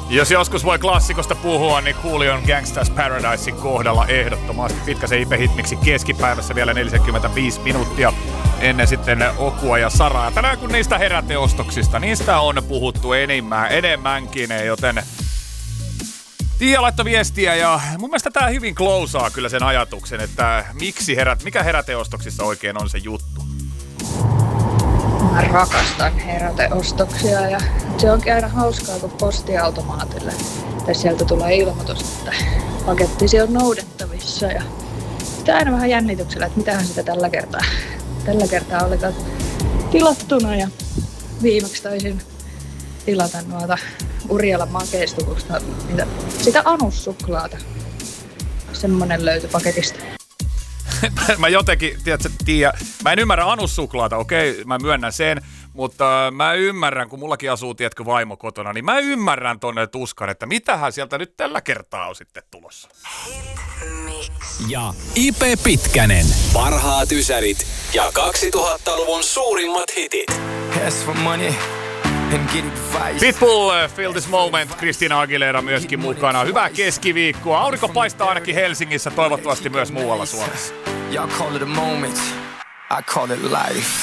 Jos joskus voi klassikosta puhua, niin Coolion Gangsta's Paradisein kohdalla ehdottomasti pitkäsen IP-hitmiksi keskipäivässä vielä 45 minuuttia ennen sitten Okua ja Saraa. Tänään kun niistä heräteostoksista, niistä on puhuttu enemmänkin, joten Tiia laittoi viestiä ja mun mielestä tää hyvin closeaa kyllä sen ajatuksen, että mikä heräteostoksissa oikein on se juttu. Mä rakastan heräteostoksia ja se onkin aina hauskaa, kun postiautomaatille tai sieltä tulee ilmoitus, että pakettisi on noudettavissa ja sitä aina vähän jännityksellä, että mitähän sitä tällä kertaa olikaan tilattuna ja viimeksi taisin tilata noita Urjalan makeistukusta sitä anussuklaata. Semmonen löytyi paketista. Mä jotenkin, tiedätkö, Tiia, mä en ymmärrä anussuklaata, okei, mä myönnän sen, mutta mä ymmärrän, kun mullakin asuu, tiedätkö, vaimo kotona, niin mä ymmärrän tonne tuskan, että mitähän sieltä nyt tällä kertaa on sitten tulossa. Ja IP Pitkänen. Parhaat ysärit ja 2000-luvun suurimmat hitit. Pitbull, Feel This Moment, Christina Aguilera myöskin mukana. Hyvää keskiviikkoa. Aurinko paistaa ainakin Helsingissä, toivottavasti myös muualla Suomessa. Y'all call it a moment, I call it life.